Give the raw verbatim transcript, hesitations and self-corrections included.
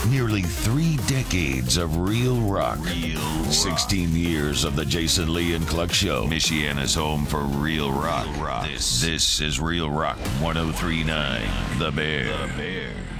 Nearly three decades of real rock. Real sixteen rock. Years of the Jason Lee and Cluck Show. Michiana's home for real rock. Real rock. This, this is Real Rock ten thirty-nine. The Bear. The Bear.